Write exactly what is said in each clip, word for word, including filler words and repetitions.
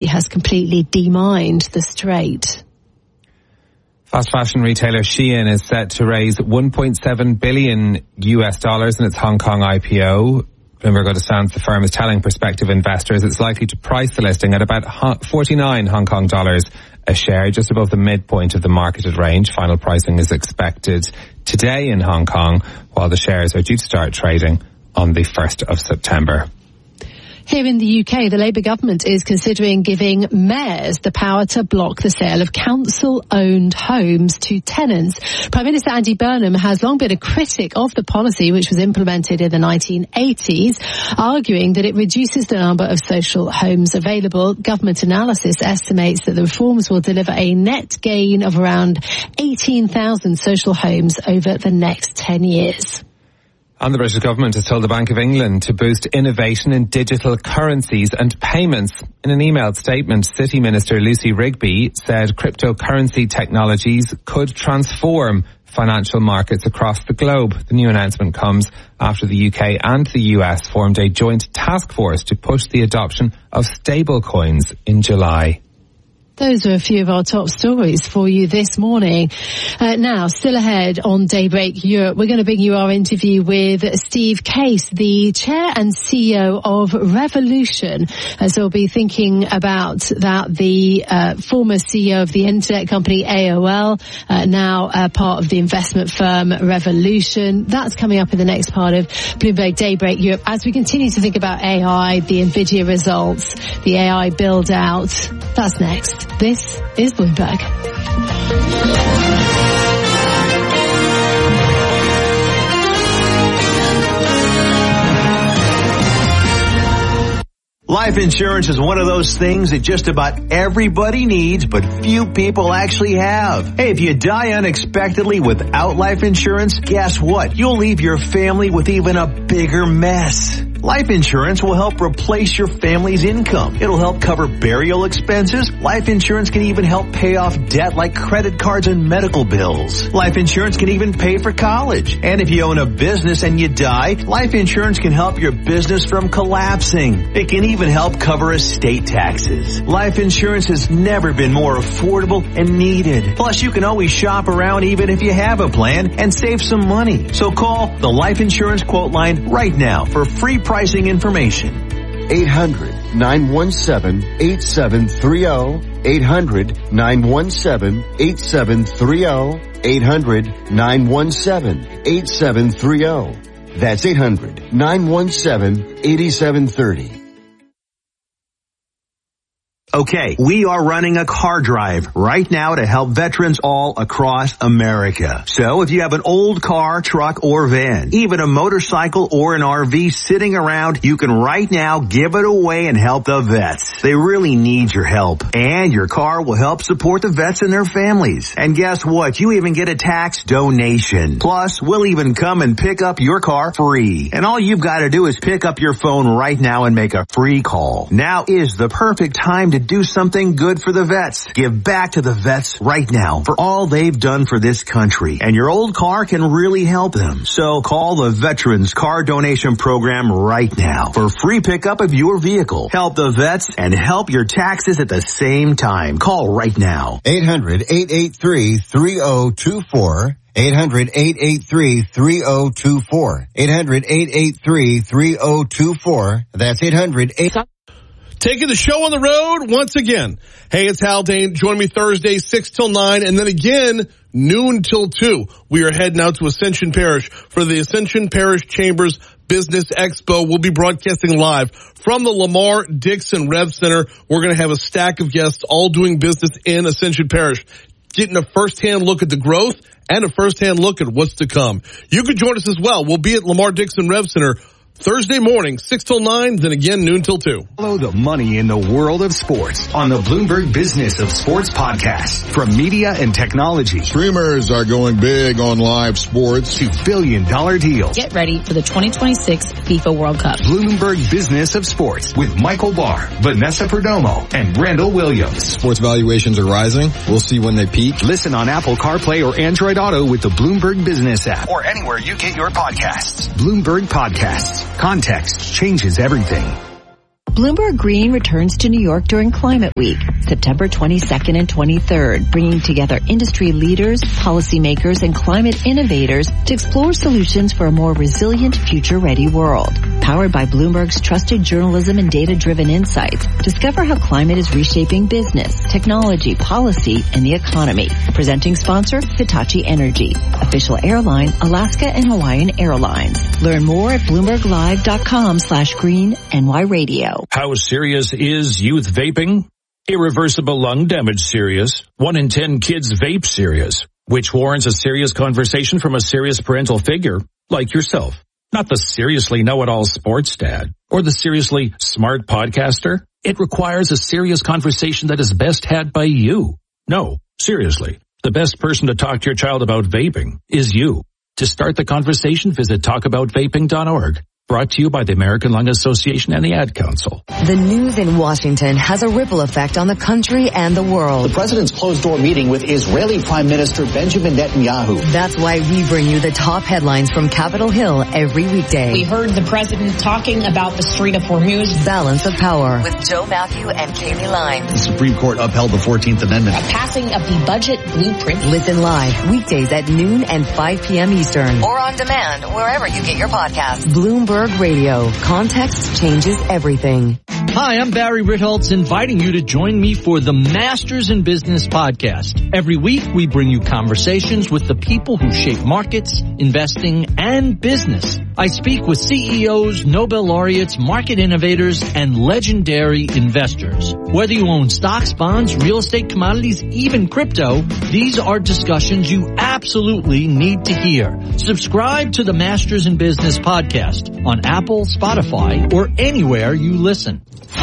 has completely demined the strait. Fast fashion retailer Shein is set to raise one point seven billion U S dollars in its Hong Kong I P O. Bloomberg understands the firm is telling prospective investors it's likely to price the listing at about forty-nine Hong Kong dollars a share, just above the midpoint of the marketed range. Final pricing is expected today in Hong Kong, while the shares are due to start trading on the first of September. Here in the U K, the Labour government is considering giving mayors the power to block the sale of council-owned homes to tenants. Prime Minister Andy Burnham has long been a critic of the policy, which was implemented in the nineteen eighties, arguing that it reduces the number of social homes available. Government analysis estimates that the reforms will deliver a net gain of around eighteen thousand social homes over the next ten years. And the British government has told the Bank of England to boost innovation in digital currencies and payments. In an emailed statement, City Minister Lucy Rigby said cryptocurrency technologies could transform financial markets across the globe. The new announcement comes after the U K and the U S formed a joint task force to push the adoption of stablecoins in July. Those are a few of our top stories for you this morning. Uh, now, still ahead on Daybreak Europe, we're going to bring you our interview with Steve Case, the chair and C E O of Revolution. Uh, so we'll be thinking about that, the uh, former C E O of the internet company A O L, uh, now uh, part of the investment firm Revolution. That's coming up in the next part of Bloomberg Daybreak Europe as we continue to think about A I, the NVIDIA results, the A I build out. That's next. This is Bloomberg. Life insurance is one of those things that just about everybody needs, but few people actually have. Hey, if you die unexpectedly without life insurance, guess what? You'll leave your family with even a bigger mess. Life insurance will help replace your family's income. It'll help cover burial expenses. Life insurance can even help pay off debt like credit cards and medical bills. Life insurance can even pay for college. And if you own a business and you die, life insurance can help your business from collapsing. It can even help cover estate taxes. Life insurance has never been more affordable and needed. Plus, you can always shop around even if you have a plan and save some money. So call the Life Insurance Quote Line right now for free pricing information. eight hundred, nine one seven, eight seven three zero. eight hundred, nine one seven, eight seven three zero. eight hundred, nine one seven, eight seven three zero. That's eight hundred, nine one seven, eight seven three zero. Okay, we are running a car drive right now to help veterans all across America. So if you have an old car, truck, or van, even a motorcycle or an R V sitting around, you can right now give it away and help the vets. They really need your help. And your car will help support the vets and their families. And guess what? You even get a tax donation. Plus, we'll even come and pick up your car free. And all you've got to do is pick up your phone right now and make a free call. Now is the perfect time to do something good for the vets. Give back to the vets right now for all they've done for this country. And your old car can really help them. So call the Veterans Car Donation Program right now for free pickup of your vehicle. Help the vets and help your taxes at the same time. Call right now. eight hundred, eight eight three, three zero two four. eight hundred, eight eight three, three zero two four. eight hundred, eight eight three, three zero two four. That's eight hundred, eight Taking the show on the road once again. Hey, it's Hal Dane. Join me Thursday, six till nine, and then again, noon till two. We are heading out to Ascension Parish for the Ascension Parish Chambers Business Expo. We'll be broadcasting live from the Lamar Dixon Rev Center. We're going to have a stack of guests all doing business in Ascension Parish, getting a first-hand look at the growth and a first-hand look at what's to come. You can join us as well. We'll be at Lamar Dixon Rev Center Thursday morning, six till nine, then again noon till two. Follow the money in the world of sports on the Bloomberg Business of Sports podcast. From media and technology. Streamers are going big on live sports. To billion dollar deals. Get ready for the twenty twenty-six FIFA World Cup. Bloomberg Business of Sports with Michael Barr, Vanessa Perdomo, and Randall Williams. Sports valuations are rising. We'll see when they peak. Listen on Apple CarPlay or Android Auto with the Bloomberg Business app. Or anywhere you get your podcasts. Bloomberg Podcasts. Context changes everything. Bloomberg Green returns to New York during Climate Week, September twenty-second and twenty-third, bringing together industry leaders, policymakers, and climate innovators to explore solutions for a more resilient, future-ready world. Powered by Bloomberg's trusted journalism and data-driven insights, discover how climate is reshaping business, technology, policy, and the economy. Presenting sponsor, Hitachi Energy. Official airline, Alaska and Hawaiian Airlines. Learn more at BloombergLive.com slash green NY Radio. How serious is youth vaping? Irreversible lung damage serious. One in ten kids vape serious, which warrants a serious conversation from a serious parental figure like yourself. Not the seriously know-it-all sports dad or the seriously smart podcaster. It requires a serious conversation that is best had by you. No, seriously, the best person to talk to your child about vaping is you. To start the conversation, visit talk about vaping dot org. Brought to you by the American Lung Association and the Ad Council. The news in Washington has a ripple effect on the country and the world. The president's closed-door meeting with Israeli Prime Minister Benjamin Netanyahu. That's why we bring you the top headlines from Capitol Hill every weekday. We heard the president talking about the Strait of Hormuz. Balance of Power with Joe Matthew and Kaylee Line. The Supreme Court upheld the fourteenth Amendment. A passing of the budget blueprint. Listen live weekdays at noon and five p.m. Eastern. Or on demand wherever you get your podcasts. Bloomberg Radio. Context changes everything. Hi, I'm Barry Ritholtz, inviting you to join me for the Masters in Business podcast. Every week, we bring you conversations with the people who shape markets, investing, and business. I speak with C E Os, Nobel laureates, market innovators, and legendary investors. Whether you own stocks, bonds, real estate, commodities, even crypto, these are discussions you absolutely need to hear. Subscribe to the Masters in Business podcast on Apple, Spotify, or anywhere you listen.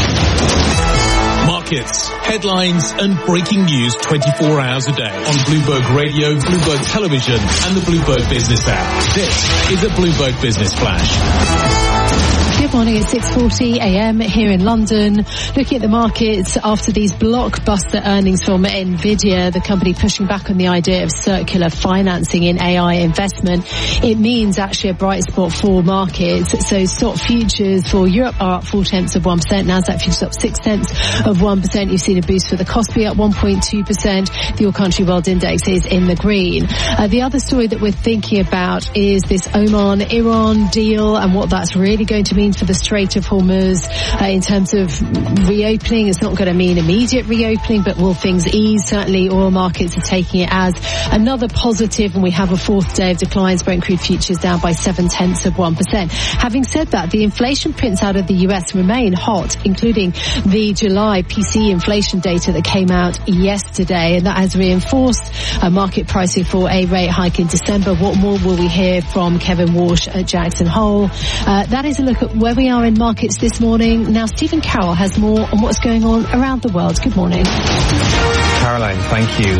Markets, headlines, and breaking news twenty-four hours a day on Bloomberg Radio, Bloomberg Television, and the Bloomberg Business app. This is a Bloomberg Business Flash. Good morning. It's six forty a.m. here in London. Looking at the markets after these blockbuster earnings from Nvidia, the company pushing back on the idea of circular financing in A I investment. It means actually a bright spot for markets. So stock futures for Europe are up four tenths of one percent. Nasdaq futures up six tenths of one percent. You've seen a boost for the Kospi up one point two percent. The All Country World Index is in the green. Uh, the other story that we're thinking about is this Oman-Iran deal and what that's really going to mean for the Strait of Hormuz uh, in terms of reopening. It's not going to mean immediate reopening, but will things ease? Certainly oil markets are taking it as another positive, and we have a fourth day of declines. Brent crude futures down by seven tenths of one percent. Having said that, the inflation prints out of the U S remain hot, including the July P C E inflation data that came out yesterday, and that has reinforced uh, market pricing for a rate hike in December. What more will we hear from Kevin Walsh at Jackson Hole? Uh, that is a look at where we are in markets this morning. Now, Stephen Carroll has more on what's going on around the world. Good morning. Caroline, thank you.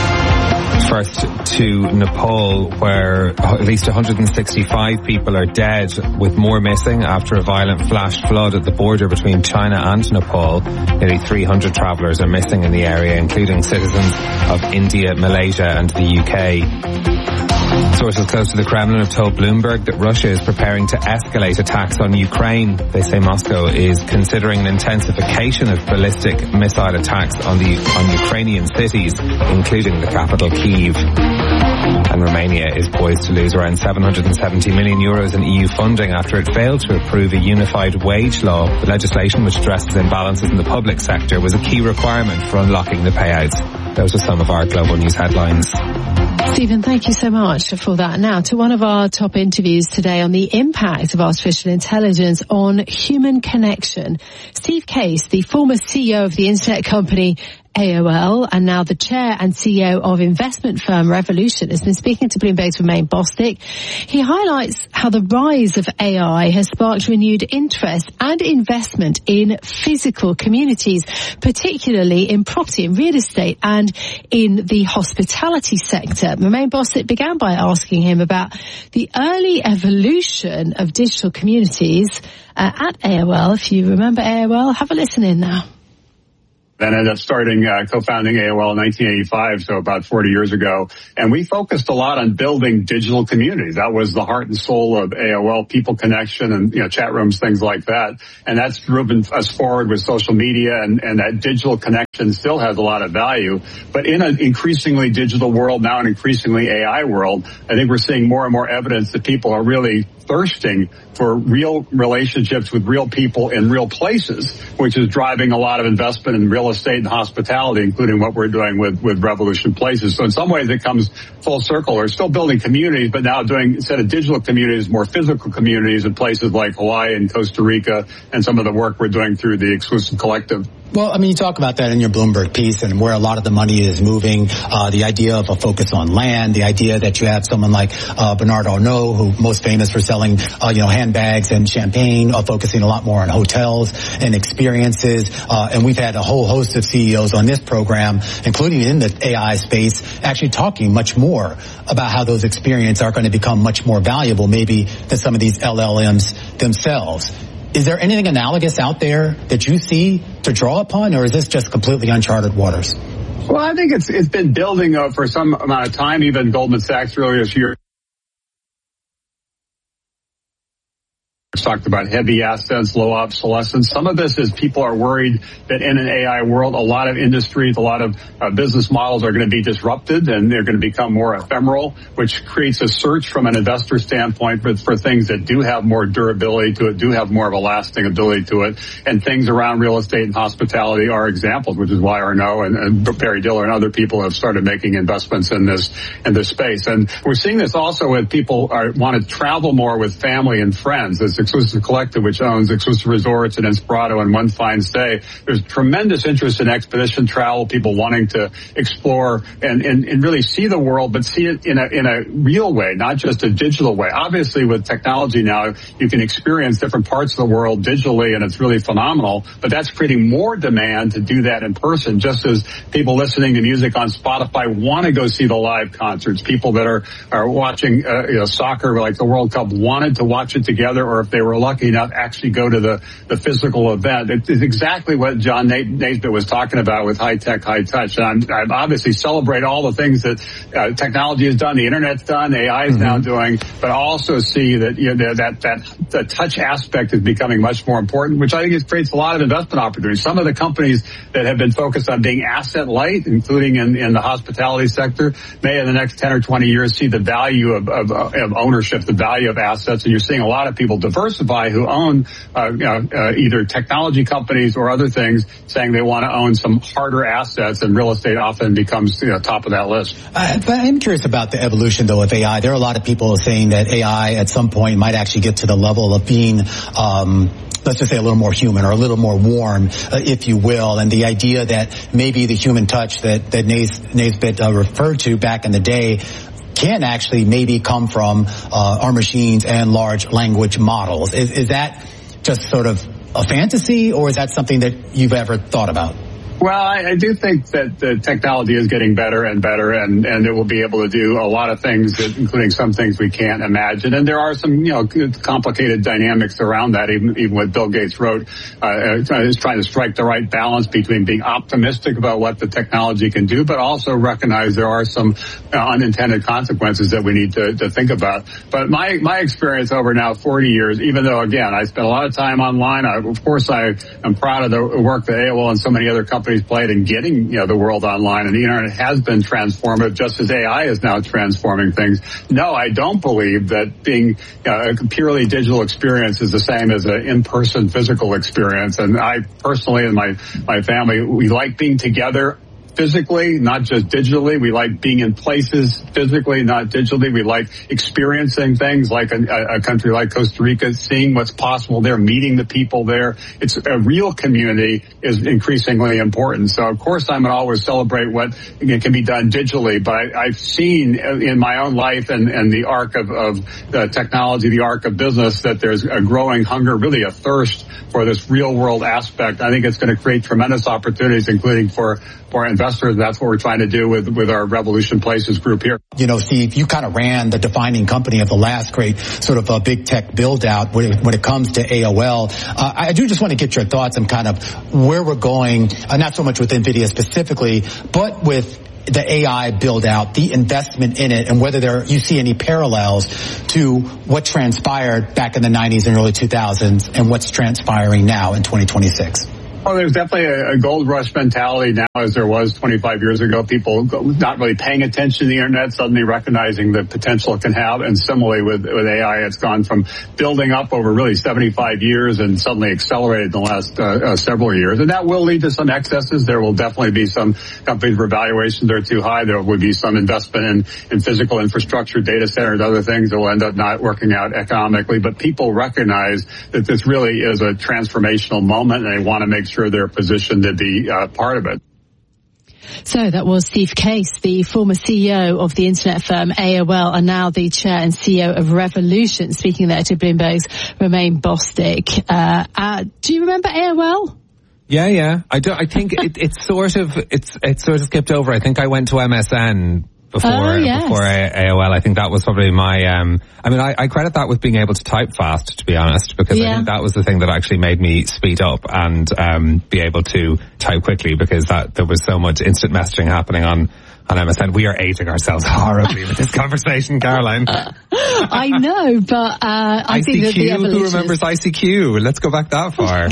First to Nepal, where at least one hundred sixty-five people are dead, with more missing after a violent flash flood at the border between China and Nepal. Nearly three hundred travellers are missing in the area, including citizens of India, Malaysia and the U K. Sources close to the Kremlin have told Bloomberg that Russia is preparing to escalate attacks on Ukraine. They say Moscow is considering an intensification of ballistic missile attacks on the on Ukrainian cities, including the capital Kyiv. And Romania is poised to lose around seven hundred seventy million euros in E U funding after it failed to approve a unified wage law. The legislation, which addresses imbalances in the public sector, was a key requirement for unlocking the payouts. Those are some of our global news headlines. Stephen, thank you so much for that. Now, to one of our top interviews today on the impact of artificial intelligence on human connection. Steve Case, the former C E O of the internet company A O L and now the chair and C E O of investment firm Revolution, has been speaking to Bloomberg's Romain Bostic. He highlights how the rise of A I has sparked renewed interest and investment in physical communities, particularly in property and real estate and in the hospitality sector. Romain Bostic began by asking him about the early evolution of digital communities uh, at A O L. If you remember A O L, have a listen in now. Then ended up starting, uh, co-founding A O L in nineteen eighty-five, so about forty years ago. And we focused a lot on building digital communities. That was the heart and soul of A O L, people connection and, you know, chat rooms, things like that. And that's driven us forward with social media, and, and that digital connection still has a lot of value. But in an increasingly digital world, now an increasingly A I world, I think we're seeing more and more evidence that people are really thirsting for real relationships with real people in real places, which is driving a lot of investment in real estate and hospitality, including what we're doing with, with Revolution Places. So in some ways it comes full circle. We're still building communities, but now doing, instead of digital communities, more physical communities in places like Hawaii and Costa Rica, and some of the work we're doing through the Exclusive Collective. Well, I mean, you talk about that in your Bloomberg piece and where a lot of the money is moving, uh, the idea of a focus on land, the idea that you have someone like uh, Bernard Arnault, who most famous for selling, uh, you know, handbags and champagne, uh, focusing a lot more on hotels and experiences. Uh, and we've had a whole host of C E Os on this program, including in the A I space, actually talking much more about how those experiences are going to become much more valuable, maybe, than some of these L L Ms themselves. Is there anything analogous out there that you see to draw upon, or is this just completely uncharted waters? Well, I think it's it's been building uh, for some amount of time. Even Goldman Sachs earlier this year talked about heavy assets, low obsolescence. Some of this is people are worried that in an A I world, a lot of industries, a lot of uh, business models are going to be disrupted, and they're going to become more ephemeral, which creates a search from an investor standpoint for, for things that do have more durability to it, do have more of a lasting ability to it. And things around real estate and hospitality are examples, which is why Arnault and, and Barry Diller and other people have started making investments in this in this space. And we're seeing this also with people are, want to travel more with family and friends. This Exclusive Collective, which owns Exclusive Resorts and Inspirato and One Fine Stay. There's tremendous interest in expedition travel, people wanting to explore and, and, and really see the world, but see it in a, in a real way, not just a digital way. Obviously, with technology now, you can experience different parts of the world digitally, and it's really phenomenal, but that's creating more demand to do that in person, just as people listening to music on Spotify want to go see the live concerts. People that are, are watching uh, you know, soccer, like the World Cup, wanted to watch it together, or if they were lucky enough, actually go to the, the physical event. It is exactly what John Naisbitt was talking about with high tech, high touch. And I'm, I obviously celebrate all the things that uh, technology has done, the internet's done, A I is mm-hmm. now doing, but also see that, you know, that, that, that touch aspect is becoming much more important, which I think it creates a lot of investment opportunities. Some of the companies that have been focused on being asset light, including in, in the hospitality sector, may in the next ten or twenty years see the value of, of, of ownership, the value of assets. And you're seeing a lot of people diversify who own uh, you know, uh, either technology companies or other things, saying they want to own some harder assets, and real estate often becomes, you know, top of that list. Uh, but I'm curious about the evolution, though, of A I. There are a lot of people saying that A I at some point might actually get to the level of being um let's just say a little more human, or a little more warm, uh, if you will. And the idea that maybe the human touch that, that Nays, Naisbitt uh, referred to back in the day can actually maybe come from uh, our machines and large language models. Is, is that just sort of a fantasy, or is that something that you've ever thought about? Well, I, I do think that the technology is getting better and better, and, and it will be able to do a lot of things, that, including some things we can't imagine. And there are some, you know, complicated dynamics around that. Even, even what Bill Gates wrote, uh, is trying to strike the right balance between being optimistic about what the technology can do, but also recognize there are some uh, unintended consequences that we need to, to think about. But my, my experience over now forty years, even though, again, I spent a lot of time online, I, of course I am proud of the work that A O L and so many other companies played in getting, you know, the world online, and the internet has been transformative, just as A I is now transforming things. No, I don't believe that being uh, a purely digital experience is the same as an in-person physical experience. And I personally and my, my family, we like being together physically, not just digitally. We like being in places physically, not digitally. We like experiencing things like a, a country like Costa Rica, seeing what's possible there, meeting the people there. It's a real community is increasingly important. So, of course, I'm going to always celebrate what can be done digitally, but I, I've seen in my own life and, and the arc of, of uh, technology, the arc of business, that there's a growing hunger, really a thirst for this real world aspect. I think it's going to create tremendous opportunities, including for, for investors investors. That's what we're trying to do with, with our Revolution Places group here. You know, Steve, you kind of ran the defining company of the last great sort of uh, big tech build out when it, when it comes to A O L. Uh, I do just want to get your thoughts on kind of where we're going, uh, not so much with NVIDIA specifically, but with the A I build out, the investment in it, and whether there you see any parallels to what transpired back in the nineties and early two thousands and what's transpiring now in twenty twenty-six. Well, there's definitely a, a gold rush mentality now as there was twenty-five years ago. People not really paying attention to the internet, suddenly recognizing the potential it can have. And similarly with, with A I, it's gone from building up over really seventy-five years and suddenly accelerated in the last uh, uh, several years. And that will lead to some excesses. There will definitely be some companies where valuations are too high. There will be some investment in, in physical infrastructure, data centers, other things that will end up not working out economically. But people recognize that this really is a transformational moment, and they want to make sure they're positioned to be uh, part of it. So that was Steve Case, the former C E O of the internet firm A O L, and now the chair and C E O of Revolution, speaking there to Bloomberg's Romain Bostick. Uh, uh, do you remember A O L? Yeah, yeah. I do. I think it, it's sort of it's it's sort of skipped over. I think I went to M S N before oh, yes. before A O L. I think that was probably my. Um, I mean, I, I credit that with being able to type fast, to be honest, because yeah. I think that was the thing that actually made me speed up and um, be able to type quickly, because that there was so much instant messaging happening on. On M S N. We are aging ourselves horribly with this conversation, Caroline. Uh, I know, but uh, I I C Q, think that the evolution. Who remembers I C Q? Let's go back that far.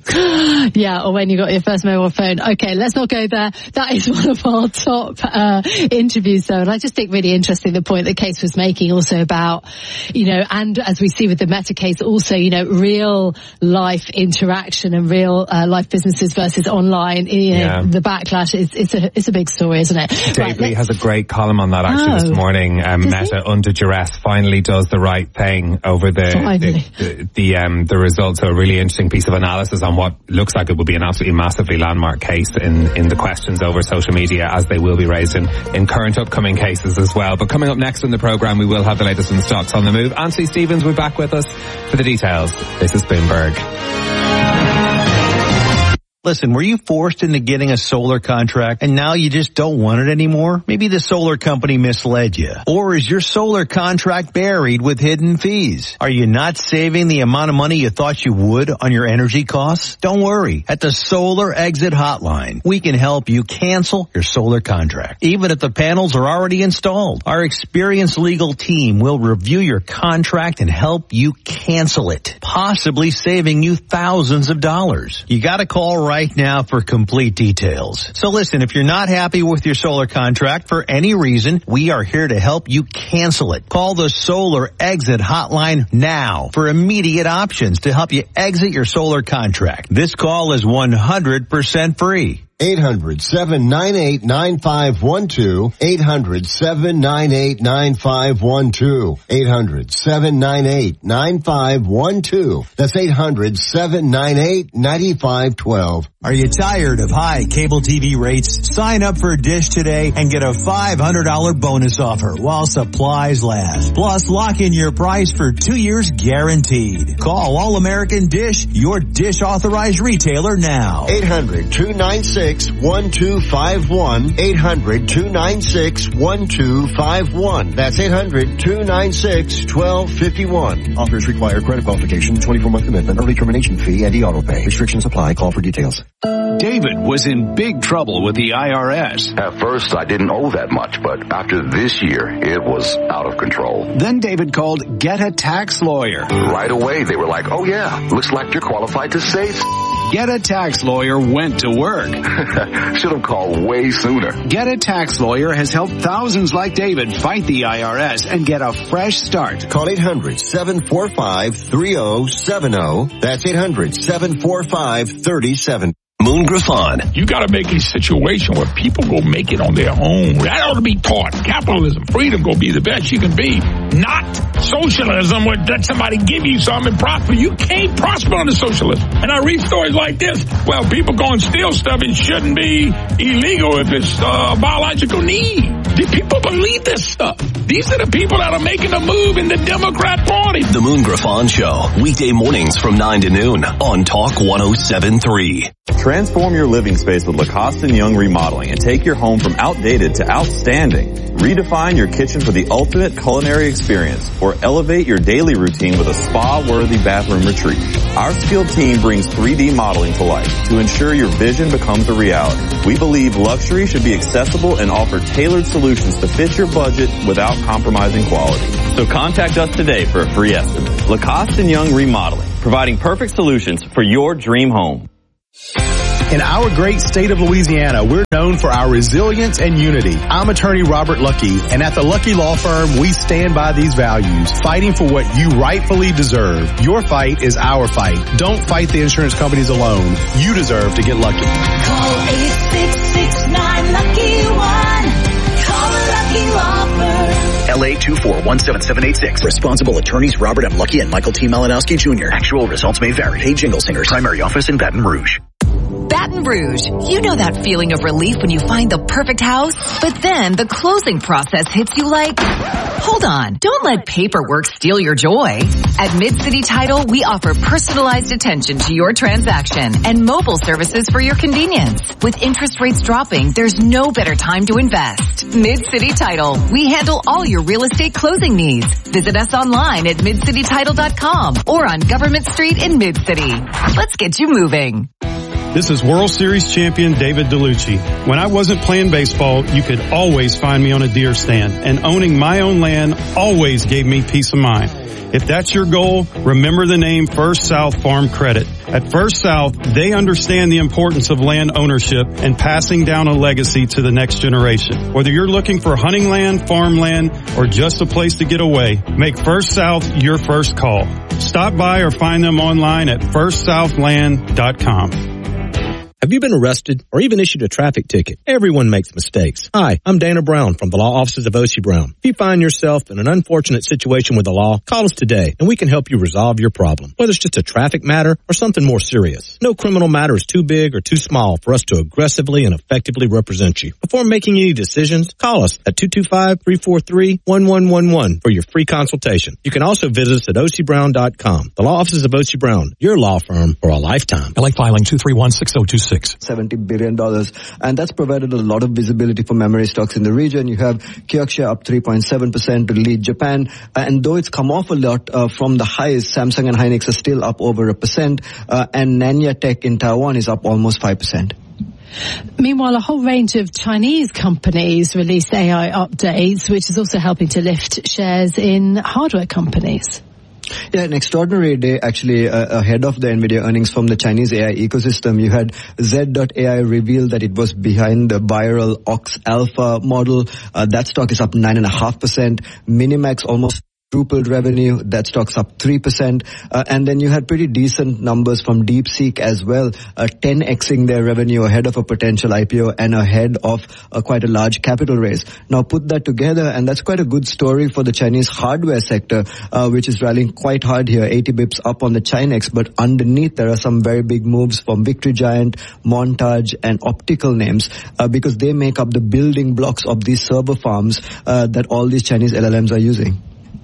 Yeah, or when you got your first mobile phone. Okay, let's not go there. That is one of our top uh, interviews, though. And I just think really interesting the point that Case was making also about, you know, and as we see with the Meta case, also, you know, real life interaction and real uh, life businesses versus online. You know, yeah. The backlash is it's a it's a big story, isn't it? Dave right, Lee has a great column on that actually oh, this morning. Um, Meta he? under duress finally does the right thing over the the, the, the um the results. So a really interesting piece of analysis on what looks like it will be an absolutely massively landmark case in, in the questions over social media, as they will be raised in, in current upcoming cases as well. But coming up next in the programme, we will have the latest on the stocks on the move. Anthony Stevens will be back with us for the details. This is Bloomberg. Listen, were you forced into getting a solar contract and now you just don't want it anymore? Maybe the solar company misled you. Or is your solar contract buried with hidden fees? Are you not saving the amount of money you thought you would on your energy costs? Don't worry. At the Solar Exit Hotline, we can help you cancel your solar contract, even if the panels are already installed. Our experienced legal team will review your contract and help you cancel it, possibly saving you thousands of dollars. You gotta call right Right now for complete details. So listen, if you're not happy with your solar contract for any reason, we are here to help you cancel it. Call the Solar Exit Hotline now for immediate options to help you exit your solar contract. This call is one hundred percent free. eight hundred, seven nine eight, nine five one two. eight hundred, seven nine eight, nine five one two. eight hundred, seven nine eight, nine five one two. That's eight hundred, seven nine eight, nine five one two. Are you tired of high cable T V rates? Sign up for Dish today and get a five hundred dollars bonus offer while supplies last. Plus, lock in your price for two years guaranteed. Call All American Dish, your Dish authorized retailer now. eight hundred, two nine six, one two five one. eight hundred, two nine six, one two five one. That's eight hundred, two nine six, one two five one. Offers require credit qualification, twenty-four month commitment, early termination fee, and e-auto pay. Restrictions apply. Call for details. David was in big trouble with the I R S. At first, I didn't owe that much, but after this year, it was out of control. Then David called Get a Tax Lawyer. Right away, they were like, oh yeah, looks like you're qualified to save. Get a Tax Lawyer went to work. Should have called way sooner. Get a Tax Lawyer has helped thousands like David fight the I R S and get a fresh start. Call eight hundred, seven four five, three oh seven oh. That's eight hundred, seven four five, three oh seven oh. Moon Griffon. You got to make a situation where people go make it on their own. That ought to be taught. Capitalism, freedom, go be the best you can be. Not socialism where let somebody give you something and prosper. You can't prosper under socialism. And I read stories like this. Well, people go and steal stuff and shouldn't be illegal if it's uh, a biological need. Do people believe this stuff? These are the people that are making the move in the Democrat Party. The Moon Griffon Show. Weekday mornings from nine to noon on Talk one oh seven point three. Trans Transform your living space with Lacoste and Young Remodeling and take your home from outdated to outstanding. Redefine your kitchen for the ultimate culinary experience or elevate your daily routine with a spa-worthy bathroom retreat. Our skilled team brings three D modeling to life to ensure your vision becomes a reality. We believe luxury should be accessible and offer tailored solutions to fit your budget without compromising quality. So contact us today for a free estimate. Lacoste and Young Remodeling, providing perfect solutions for your dream home. In our great state of Louisiana, we're known for our resilience and unity. I'm attorney Robert Lucky, and at the Lucky Law Firm, we stand by these values, fighting for what you rightfully deserve. Your fight is our fight. Don't fight the insurance companies alone. You deserve to get lucky. Call eight six six nine lucky one. Call the Lucky Law Firm. L A two four one seven seven eight six. Responsible attorneys Robert M. Lucky and Michael T. Malinowski Junior Actual results may vary. Hey, Jingle Singers. Primary office in Baton Rouge. Baton Rouge. You know that feeling of relief when you find the perfect house, but then the closing process hits you like, hold on, don't let paperwork steal your joy. At Mid-City Title, we offer personalized attention to your transaction and mobile services for your convenience. With interest rates dropping, there's no better time to invest. Mid-City Title. We handle all your real estate closing needs. Visit us online at mid city title dot com or on Government Street in Mid-City. Let's get you moving. This is World Series champion David DeLucci. When I wasn't playing baseball, you could always find me on a deer stand, and owning my own land always gave me peace of mind. If that's your goal, remember the name First South Farm Credit. At First South, they understand the importance of land ownership and passing down a legacy to the next generation. Whether you're looking for hunting land, farmland, or just a place to get away, make First South your first call. Stop by or find them online at first south land dot com. Have you been arrested or even issued a traffic ticket? Everyone makes mistakes. Hi, I'm Dana Brown from the law offices of O C Brown. If you find yourself in an unfortunate situation with the law, call us today and we can help you resolve your problem, whether it's just a traffic matter or something more serious. No criminal matter is too big or too small for us to aggressively and effectively represent you. Before making any decisions, call us at two two five, three four three, one one one one for your free consultation. You can also visit us at O C Brown dot com. The law offices of O C Brown, your law firm for a lifetime. L A filing two three one six zero two six. seventy billion dollars, and that's provided a lot of visibility for memory stocks in the region. You have Kioxia up three point seven percent to lead Japan, uh, and though it's come off a lot uh, from the highs, Samsung and Hynix are still up over a percent, uh, and Nanya Tech in Taiwan is up almost five percent. Meanwhile, a whole range of Chinese companies released A I updates, which is also helping to lift shares in hardware companies. Yeah, an extraordinary day actually uh, ahead of the NVIDIA earnings from the Chinese A I ecosystem. You had Z dot A I reveal that it was behind the Biral Ox Alpha model. Uh, that stock is up nine point five percent. Minimax almost quadrupled revenue. That stock's up three percent. Uh, and then you had pretty decent numbers from DeepSeek as well, uh, ten X-ing their revenue ahead of a potential I P O and ahead of uh, quite a large capital raise. Now put that together, and that's quite a good story for the Chinese hardware sector, uh, which is rallying quite hard here, eighty bips up on the Chinex. But underneath, there are some very big moves from Victory Giant, Montage, and Optical names, uh, because they make up the building blocks of these server farms uh, that all these Chinese L L Ms are using.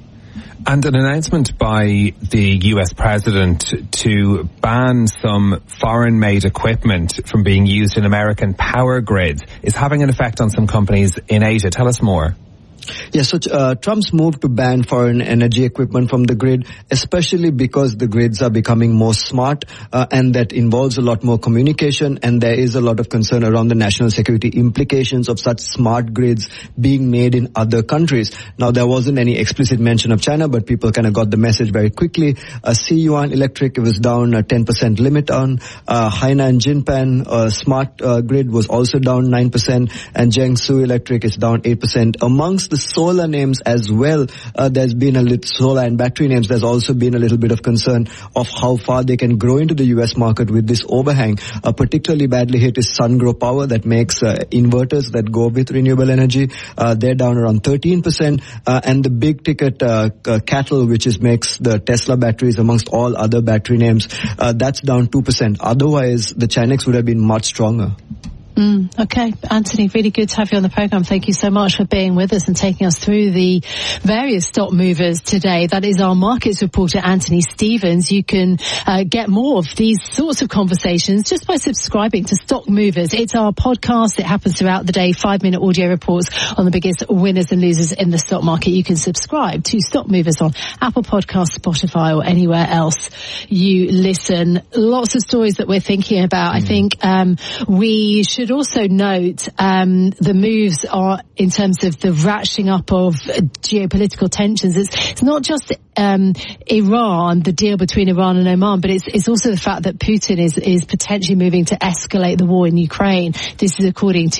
And an announcement by the U S president to ban some foreign-made equipment from being used in American power grids is having an effect on some companies in Asia. Tell us more. Yes, so uh, Trump's move to ban foreign energy equipment from the grid, especially because the grids are becoming more smart, uh, and that involves a lot more communication, and there is a lot of concern around the national security implications of such smart grids being made in other countries. Now, there wasn't any explicit mention of China, but people kind of got the message very quickly. Uh, Siyuan Electric, it was down a ten percent limit on. Uh, Hainan Jinpan uh, smart uh, grid was also down nine percent, and Jiangsu Electric is down eight percent. Amongst the solar names as well, uh, there's been a little solar and battery names. There's also been a little bit of concern of how far they can grow into the U S market with this overhang. Uh, particularly badly hit is Sungrow Power that makes uh, inverters that go with renewable energy. Uh, they're down around thirteen percent. Uh, and the big ticket uh, uh, Cattle, which is makes the Tesla batteries amongst all other battery names, uh, that's down two percent. Otherwise, the Chinex would have been much stronger. Mm, okay, Anthony, really good to have you on the programme. Thank you so much for being with us and taking us through the various stock movers today. That is our markets reporter, Anthony Stevens. You can uh, get more of these sorts of conversations just by subscribing to Stock Movers. It's our podcast. It happens throughout the day, five-minute audio reports on the biggest winners and losers in the stock market. You can subscribe to Stock Movers on Apple Podcasts, Spotify, or anywhere else you listen. Lots of stories that we're thinking about. Mm. I think um, we should also note um, the moves are in terms of the ratcheting up of geopolitical tensions. It's, it's not just um, Iran, the deal between Iran and Oman, but it's, it's also the fact that Putin is, is potentially moving to escalate the war in Ukraine. This is according to